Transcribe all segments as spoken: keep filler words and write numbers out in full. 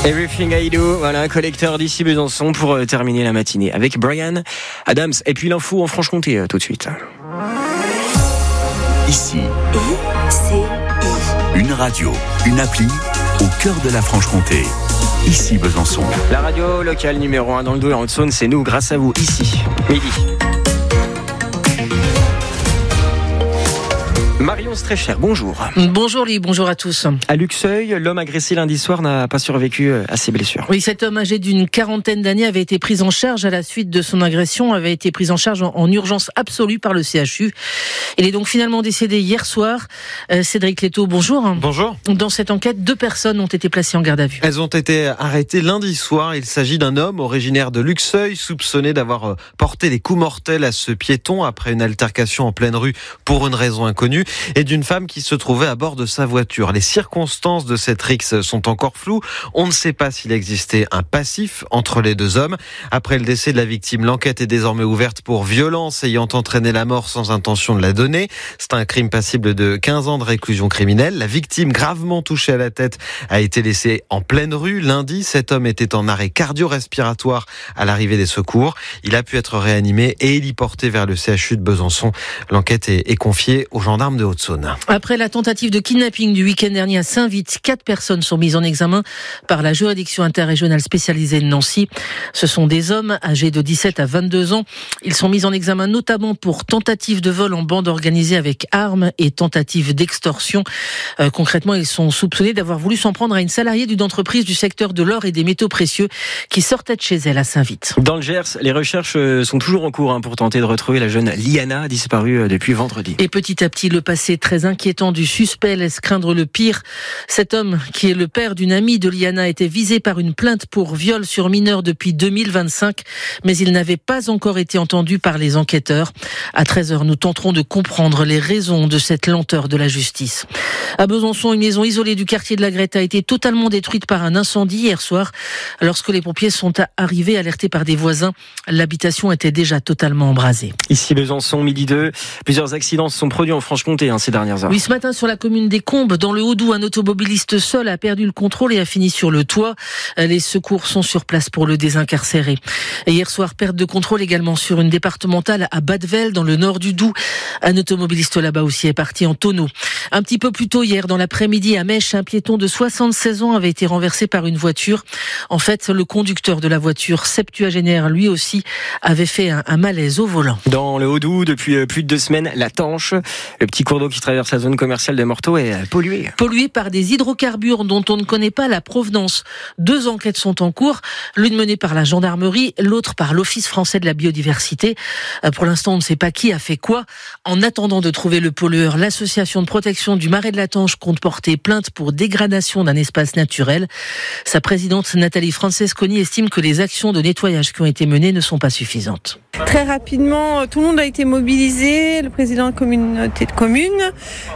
Everything I Do, voilà, un collecteur d'ici Besançon pour euh, terminer la matinée avec Bryan Adams. Et puis l'info en Franche-Comté euh, tout de suite. Ici, I C I. une radio, une appli au cœur de la Franche-Comté. Ici Besançon. La radio locale numéro un dans le Doubs et en Haute-Saône, c'est nous, grâce à vous, ici, midi. Marion Strécher, bonjour. Bonjour Lee, bonjour à tous. À Luxeuil, l'homme agressé lundi soir n'a pas survécu à ses blessures. Oui, cet homme âgé d'une quarantaine d'années avait été pris en charge à la suite de son agression, avait été pris en charge en, en urgence absolue par le C H U. Il est donc finalement décédé hier soir. Euh, Cédric Leto, bonjour. Bonjour. Dans cette enquête, deux personnes ont été placées en garde à vue. Elles ont été arrêtées lundi soir. Il s'agit d'un homme originaire de Luxeuil, soupçonné d'avoir porté des coups mortels à ce piéton après une altercation en pleine rue pour une raison inconnue, et d'une femme qui se trouvait à bord de sa voiture. Les circonstances de cette rixe sont encore floues. On ne sait pas s'il existait un passif entre les deux hommes. Après le décès de la victime, l'enquête est désormais ouverte pour violence ayant entraîné la mort sans intention de la donner. C'est un crime passible de quinze ans de réclusion criminelle. La victime, gravement touchée à la tête, a été laissée en pleine rue. Lundi, cet homme était en arrêt cardio-respiratoire à l'arrivée des secours. Il a pu être réanimé et héliporté vers le C H U de Besançon. L'enquête est, est confiée aux gendarmes de Haute-Saône. Après la tentative de kidnapping du week-end dernier à Saint-Vite, quatre personnes sont mises en examen par la juridiction interrégionale spécialisée de Nancy. Ce sont des hommes âgés de dix-sept à vingt-deux ans. Ils sont mis en examen notamment pour tentative de vol en bande organisée avec armes et tentative d'extorsion. Euh, concrètement, ils sont soupçonnés d'avoir voulu s'en prendre à une salariée d'une entreprise du secteur de l'or et des métaux précieux qui sortait de chez elle à Saint-Vite. Dans le Gers, les recherches sont toujours en cours hein, pour tenter de retrouver la jeune Liana, disparue depuis vendredi. Et petit à petit, le passé très inquiétant du suspect laisse craindre le pire. Cet homme, qui est le père d'une amie de Liana, était visé par une plainte pour viol sur mineur depuis deux mille vingt-cinq, mais il n'avait pas encore été entendu par les enquêteurs. À treize heures, nous tenterons de comprendre les raisons de cette lenteur de la justice. À Besançon, une maison isolée du quartier de la Grette a été totalement détruite par un incendie hier soir. Lorsque les pompiers sont arrivés, alertés par des voisins, l'habitation était déjà totalement embrasée. Ici Besançon, midi deux, plusieurs accidents se sont produits en Franche-Comté hein, ces dernières heures. Oui, ce matin sur la commune des Combes, dans le Haut-Doubs, un automobiliste seul a perdu le contrôle et a fini sur le toit. Les secours sont sur place pour le désincarcérer. Et hier soir, perte de contrôle également sur une départementale à Badevel, dans le nord du Doubs. Un automobiliste là-bas aussi est parti en tonneau. Un petit peu plus tôt hier, dans l'après-midi, à Mèche, un piéton de soixante-seize ans avait été renversé par une voiture. En fait, le conducteur de la voiture, septuagénaire, lui aussi, avait fait un, un malaise au volant. Dans le Haut-Doubs, depuis plus de deux semaines, la Tanche, le petit cours d'eau qui traverse la zone commerciale de Morteau, est pollué. Pollué par des hydrocarbures dont on ne connaît pas la provenance. Deux enquêtes sont en cours, l'une menée par la gendarmerie, l'autre par l'Office français de la biodiversité. Pour l'instant, on ne sait pas qui a fait quoi. En attendant de trouver le pollueur, l'association de protection du Marais de la Tanche compte porter plainte pour dégradation d'un espace naturel. Sa présidente Nathalie Francesconi estime que les actions de nettoyage qui ont été menées ne sont pas suffisantes. Très rapidement, tout le monde a été mobilisé, le président de la communauté de communes,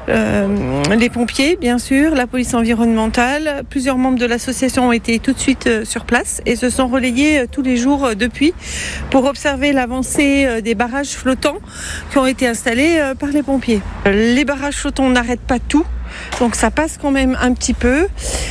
euh, les pompiers bien sûr, la police environnementale. Plusieurs membres de l'association ont été tout de suite sur place et se sont relayés tous les jours depuis pour observer l'avancée des barrages flottants qui ont été installés par les pompiers. Les barrages flottants n'arrêtent pas tout. Donc ça passe quand même un petit peu.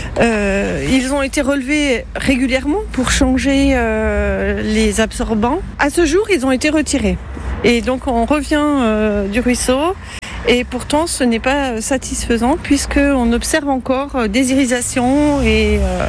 Euh, ils ont été relevés régulièrement pour changer euh, les absorbants. À ce jour, ils ont été retirés. Et donc on revient euh, du ruisseau. Et pourtant, ce n'est pas satisfaisant puisqu'on observe encore des irisations et euh,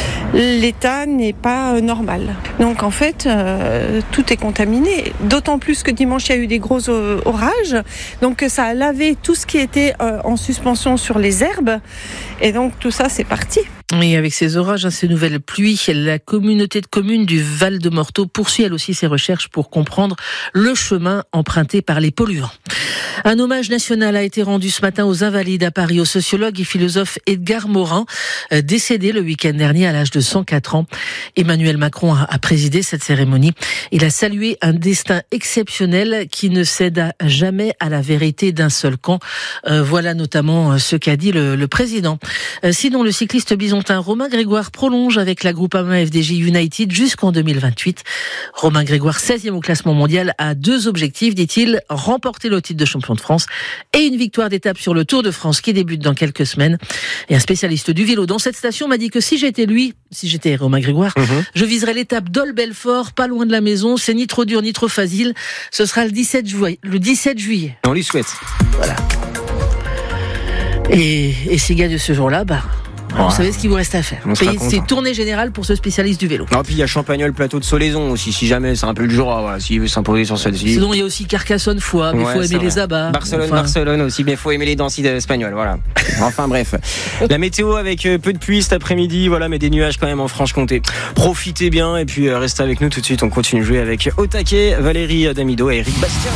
l'état n'est pas normal. Donc en fait, euh, tout est contaminé. D'autant plus que dimanche, il y a eu des gros orages. Donc ça a lavé tout ce qui était euh, en suspension sur les herbes. Et donc tout ça, c'est parti. Et avec ces orages, ces nouvelles pluies, la communauté de communes du Val de Morteau poursuit elle aussi ses recherches pour comprendre le chemin emprunté par les polluants. Un hommage national a été rendu ce matin aux Invalides à Paris, au sociologue et philosophe Edgar Morin, décédé le week-end dernier à l'âge de cent quatre ans. Emmanuel Macron a présidé cette cérémonie. Il a salué un destin exceptionnel qui ne cède jamais à la vérité d'un seul camp. Euh, voilà notamment ce qu'a dit le, le président. Euh, sinon, le cycliste Bison Bisontin Romain Grégoire prolonge avec la Groupama F D J United jusqu'en deux mille vingt-huit. Romain Grégoire, seizième au classement mondial, a deux objectifs, dit-il, remporter le titre de champion de France et une victoire d'étape sur le Tour de France qui débute dans quelques semaines. Et un spécialiste du vélo dans cette station m'a dit que si j'étais lui, si j'étais Romain Grégoire, mmh. je viserais l'étape d'Ol-Belfort, pas loin de la maison, c'est ni trop dur ni trop facile. Ce sera le dix-sept juillet. Le dix-sept juillet. On lui souhaite. Voilà. Et, et ces gars de ce jour-là, bah, ouais. vous savez ce qu'il vous reste à faire. C'est, c'est tournée générale pour ce spécialiste du vélo. Non, puis il y a Champagnol, plateau de Solaison aussi, si jamais c'est un peu le jour, voilà, s'il veut s'imposer sur celle-ci. Sinon, il y a aussi Carcassonne, Foix, mais il ouais, faut aimer les abats. Barcelone, enfin... Barcelone aussi, mais il faut aimer les danses espagnoles, voilà. Enfin bref. La météo avec peu de pluie cet après-midi, voilà, mais des nuages quand même en Franche-Comté. Profitez bien et puis restez avec nous tout de suite. On continue de jouer avec Au taquet, Valérie Damido et Eric Bastien.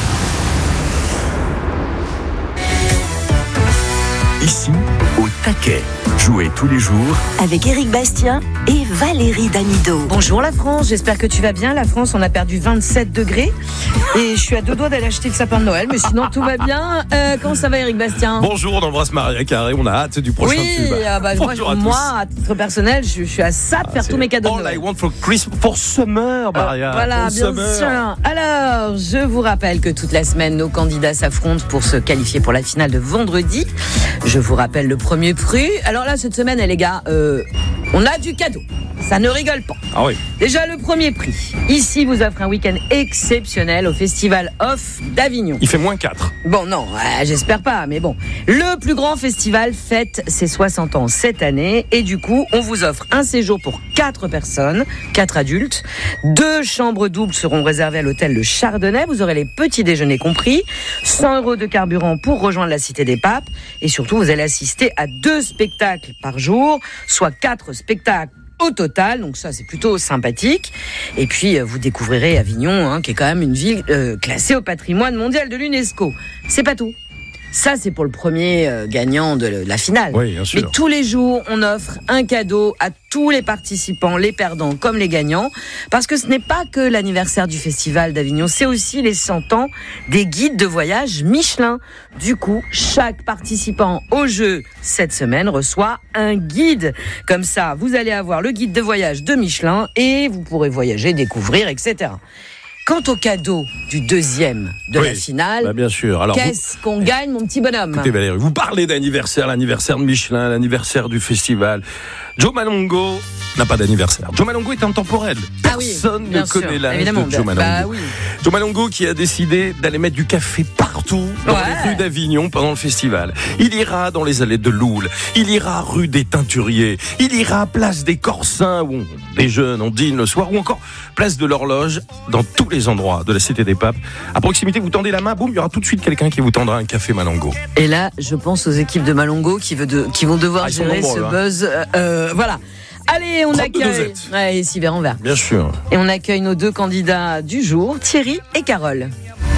Ici, Au taquet. Jouez tous les jours avec Eric Bastien et Valérie Damido. Bonjour la France, j'espère que tu vas bien. La France, on a perdu vingt-sept degrés et je suis à deux doigts d'aller acheter le sapin de Noël, mais sinon tout va bien. Euh, comment ça va Eric Bastien ? Bonjour, on embrasse Maria Carré, on a hâte du prochain oui, tube. Ah bah, moi, à moi à titre personnel, je, je suis à ça de ah, faire tous mes cadeaux. All I want for Christmas, for summer, Maria. Euh, voilà, for bien summer. sûr. Alors, je vous rappelle que toute la semaine, nos candidats s'affrontent pour se qualifier pour la finale de vendredi. Je vous rappelle le premier prix. Alors là, cette semaine, les gars, euh, on a du cadeau. Ça ne rigole pas. Ah oui. Déjà, le premier prix. Ici, vous offre un week-end exceptionnel au Festival Off d'Avignon. Il fait moins quatre. Bon, non, ouais, j'espère pas, mais bon. Le plus grand festival fête ses soixante ans cette année. Et du coup, on vous offre un séjour pour quatre personnes, quatre adultes. Deux chambres doubles seront réservées à l'hôtel Le Chardonnay. Vous aurez les petits déjeuners compris. cent euros de carburant pour rejoindre la Cité des Papes. Et surtout, vous allez assister à deux spectacles par jour, soit quatre spectacles au total, donc ça c'est plutôt sympathique. Et puis euh, vous découvrirez Avignon, hein, qui est quand même une ville euh, classée au patrimoine mondial de l'UNESCO. C'est pas tout. Ça, c'est pour le premier euh, gagnant de, de la finale. Oui, bien sûr. Mais tous les jours, on offre un cadeau à tous les participants, les perdants comme les gagnants. Parce que ce n'est pas que l'anniversaire du Festival d'Avignon, c'est aussi les cent ans des guides de voyage Michelin. Du coup, chaque participant au jeu cette semaine reçoit un guide. Comme ça, vous allez avoir le guide de voyage de Michelin et vous pourrez voyager, découvrir, et cetera. Quant au cadeau du deuxième de oui, la finale, bah bien sûr. Alors, qu'est-ce vous... qu'on gagne, mon petit bonhomme ? Écoutez Valérie, vous parlez d'anniversaire, l'anniversaire de Michelin, l'anniversaire du festival. Joe Malongo n'a pas d'anniversaire. Joe Malongo est intemporel. Ah oui, Personne ne sûr, connaît l'âge évidemment, de Joe Malongo. Bah oui. Joe Malongo qui a décidé d'aller mettre du café partout dans ouais. les rues d'Avignon pendant le festival. Il ira dans les allées de Loul, il ira rue des Teinturiers, il ira place des Corsins où on déjeune, on dîne le soir, ou encore place de l'Horloge, dans tous les endroits de la Cité des Papes. À proximité, vous tendez la main, boum, il y aura tout de suite quelqu'un qui vous tendra un café Malongo. Et là, je pense aux équipes de Malongo qui, veut de, qui vont devoir ah, gérer nombreux, ce hein. buzz. Euh, euh, voilà. Allez, on accueille. Ouais, ici vers envers. Bien sûr. Et on accueille nos deux candidats du jour, Thierry et Carole.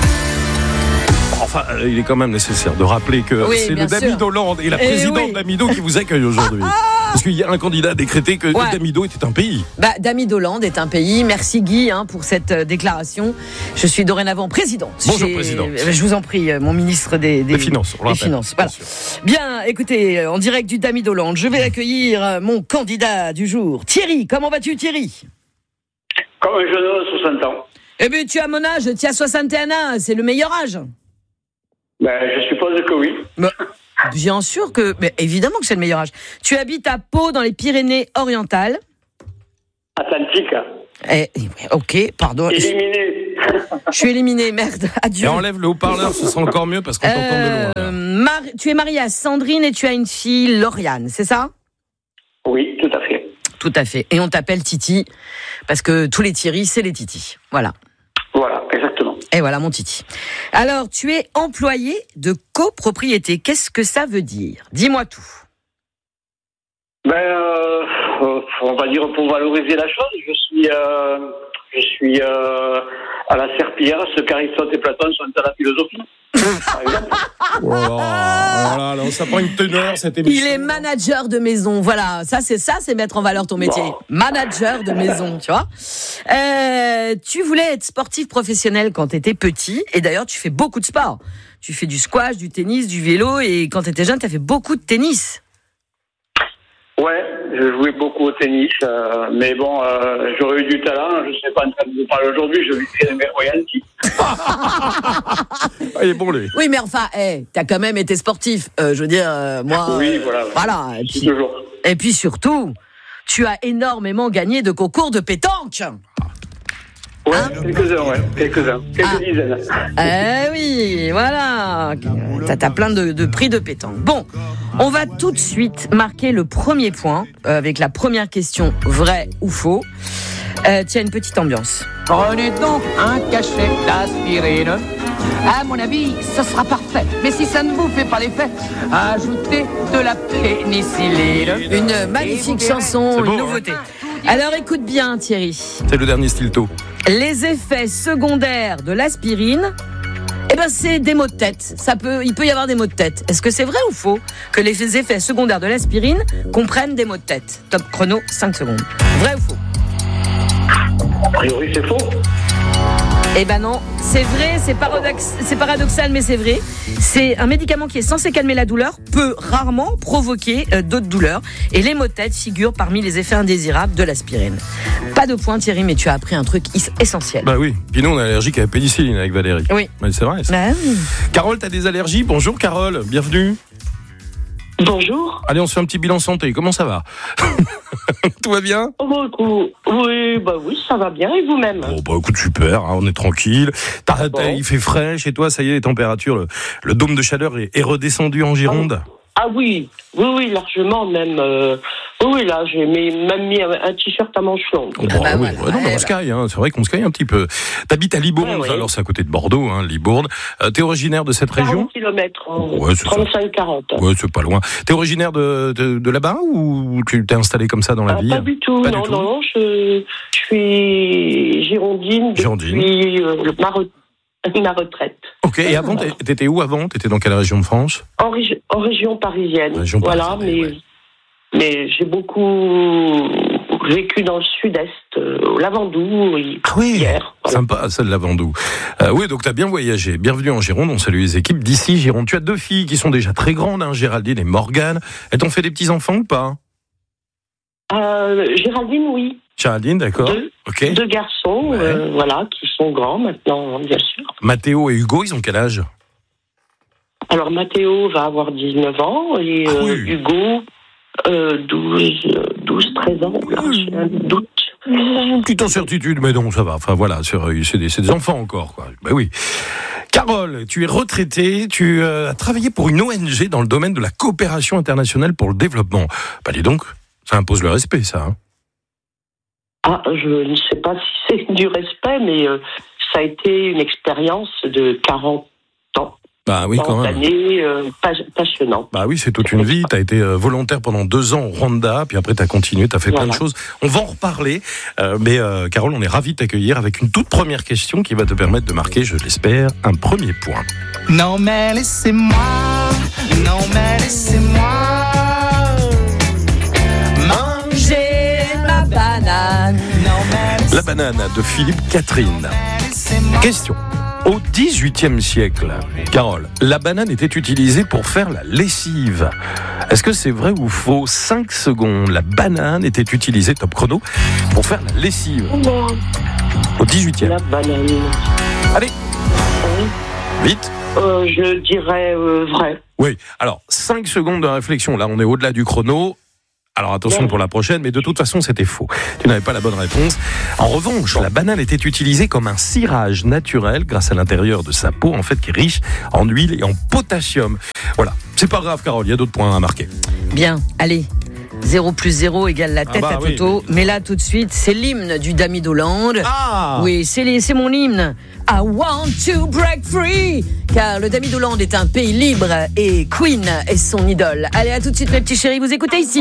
Enfin, il est quand même nécessaire de rappeler que oui, c'est le Damido Land et la présidente oui. Damido qui vous accueille aujourd'hui. Parce qu'il y a un candidat décrété que ouais. Damido était un pays. Bah, Damido Land est un pays. Merci Guy hein, pour cette euh, déclaration. Je suis dorénavant présidente. Bonjour J'ai... présidente. Je vous en prie, mon ministre des, des... des Finances. Des finances voilà. Bien, bien, écoutez, en direct du Damido Land, je vais accueillir mon candidat du jour. Thierry, comment vas-tu Thierry ? Comme un jeune homme de soixante ans. Eh bien, tu as mon âge, tu as soixante et un ans, c'est le meilleur âge. Ben, je suppose que oui. Bah, bien sûr que, mais évidemment que c'est le meilleur âge. Tu habites à Pau, dans les Pyrénées-Orientales. Atlantique. Eh, ok, pardon. Éliminé. Je suis éliminé, merde. Adieu. Et enlève le haut-parleur, ce sera encore mieux parce qu'on euh, t'entend de loin. Mar- tu es mariée à Sandrine et tu as une fille, Lauriane, c'est ça ? Oui, tout à fait. Tout à fait. Et on t'appelle Titi parce que tous les Thierry, c'est les Titi. Voilà. Voilà, exactement. Et voilà mon Titi. Alors, tu es employé de copropriété. Qu'est-ce que ça veut dire ? Dis-moi tout. Ben, euh, on va dire pour valoriser la chose, je suis, euh, je suis euh, à la serpillière, ce qu'Aristote et Platon sont à la philosophie. Par exemple. Voilà, voilà, alors ça prend une teneur cette émission. Il est manager de maison, voilà, ça c'est ça, c'est mettre en valeur ton métier. Wow. Manager de maison, tu vois. Euh, tu voulais être sportif professionnel quand tu étais petit, et d'ailleurs tu fais beaucoup de sport. Tu fais du squash, du tennis, du vélo, et quand tu étais jeune, tu as fait beaucoup de tennis. Ouais, je jouais beaucoup au tennis, euh, mais bon, euh, j'aurais eu du talent, je ne sais pas en train de vous parler aujourd'hui, je vais créer mes royalties. Il est bon, lui. Oui, mais enfin, hey, t'as quand même été sportif. Euh, je veux dire, euh, moi. Oui, euh, voilà. Voilà. Et puis, toujours. et puis surtout, tu as énormément gagné de concours de pétanque. Ouais, Hein quelques-uns, ouais, quelques-uns, quelques Ah. dizaines. Eh oui, voilà. T'as, t'as plein de, de prix de pétanque. Bon, on va tout de suite marquer le premier point euh, avec la première question, vrai ou faux. Euh, tiens, une petite ambiance. Prenez donc un cachet d'aspirine. À mon avis, ce sera parfait. Mais si ça ne vous fait pas l'effet, ajoutez de la pénicilline. Une magnifique chanson, C'est beau, une nouveauté. Alors écoute bien, Thierry. C'est le dernier Stilto. Les effets secondaires de l'aspirine, eh ben c'est des maux de tête. Ça peut, il peut y avoir des maux de tête. Est-ce que c'est vrai ou faux que les effets secondaires de l'aspirine comprennent des maux de tête? Top chrono, cinq secondes. Vrai ou faux? A priori, c'est faux. Eh ben non, c'est vrai, c'est, paradox- c'est paradoxal, mais c'est vrai. C'est un médicament qui est censé calmer la douleur, peut rarement provoquer euh, d'autres douleurs. Et les maux de tête figurent parmi les effets indésirables de l'aspirine. Pas de point, Thierry, mais tu as appris un truc is- essentiel. Bah oui. Puis nous, on est allergique à la pénicilline avec Valérie. Oui. Mais c'est vrai. Ça. Bah oui. Carole, t'as des allergies? Bonjour, Carole. Bienvenue. Bonjour. Allez, on se fait un petit bilan santé. Comment ça va? Tout va bien? Oh, écoute, oui, bah oui, ça va bien. Et vous-même? Bon, bah écoute, super, hein, on est tranquille. T'as, Bon. Il fait frais chez toi, ça y est, les températures, le, le dôme de chaleur est, est redescendu en Gironde. Ah oui, oui, oui, largement même. Euh, oui, oui, là, j'ai mis- même mis un, un t-shirt à manches longues. Oh, bah, bah oui, voilà, ouais, non, mais eh on se caille, hein, c'est vrai qu'on se caille un petit peu. T'habites à Libourne, Ouais, ouais. alors c'est à côté de Bordeaux, hein, Libourne. Euh, t'es originaire de cette région? quarante kilomètres, Ouais, c'est ça. trente-cinq quarante. Ouais, c'est pas loin. T'es originaire de, de, de là-bas ou tu t'es installé comme ça dans la Ah, vie? pas du tout, Pas non, du tout. non, non, je, je suis girondine depuis Girondine. euh, ma, re- ma retraite. Ok, et avant, t'é- t'étais où avant? T'étais dans quelle région de France? En, régi- en région parisienne. Région voilà, parisienne, mais, ouais. mais j'ai beaucoup vécu dans le sud-est, euh, au Lavandou, Ah oui, hier. Voilà. sympa, celle de Lavandou. Euh, oui, donc t'as bien voyagé. Bienvenue en Gironde, on salue les équipes d'ici Gironde. Tu as deux filles qui sont déjà très grandes, hein, Géraldine et Morgane. Elles t'ont fait des petits-enfants ou pas? Euh, Géraldine, oui. Géraldine, d'accord. Deux, Ok. deux garçons, Ouais. euh, voilà, qui sont grands maintenant, bien sûr. Mathéo et Hugo, ils ont quel âge? Alors, Mathéo va avoir dix-neuf ans et Ah euh, oui. Hugo, euh, douze, treize ans. Là, j'ai un doute. Une petite incertitude, mais non, ça va. Enfin voilà, c'est, c'est, des, c'est des enfants encore, quoi. Ben oui. Carole, tu es retraitée, tu euh, as travaillé pour une O N G dans le domaine de la coopération internationale pour le développement. Bah dis donc, ça impose le respect, ça. Hein. Ah, je ne sais pas si c'est du respect, mais euh, ça a été une expérience de quarante ans. Bah oui, quand même. D'années euh, pas- passionnantes. Bah oui, c'est toute une vie. Tu as été euh, volontaire pendant deux ans au Rwanda, puis après tu as continué, tu as fait Voilà. plein de choses. On va en reparler. Euh, mais euh, Carole, on est ravis de t'accueillir avec une toute première question qui va te permettre de marquer, je l'espère, un premier point. Non mais laissez-moi, non mais laissez-moi Manger ma banane. Non mais La banane de Philippe Catherine. laissez-moi. Question. Au dix-huitième siècle, Carole, la banane était utilisée pour faire la lessive. Est-ce que c'est vrai ou faux? cinq secondes. La banane était utilisée, top chrono, pour faire la lessive. Oh, Au dix-huitième. la banane. Allez, Oui. vite. Euh, je dirais euh, vrai. Oui, alors cinq secondes de réflexion. Là, on est au-delà du chrono. Alors attention pour la prochaine, mais de toute façon, c'était faux. Tu n'avais pas la bonne réponse. En revanche, la banane était utilisée comme un cirage naturel grâce à l'intérieur de sa peau, en fait, qui est riche en huile et en potassium. Voilà. C'est pas grave, Carole, il y a d'autres points à marquer. Bien, allez. zéro plus zéro égale la tête Ah bah à oui, Toto. Mais là, tout de suite, c'est l'hymne du Dami d'Hollande. Ah Oui, c'est, les, c'est mon hymne. I want to break free. Car le Dami d'Hollande est un pays libre et Queen est son idole. Allez, à tout de suite, mes petits chéris, vous écoutez ici.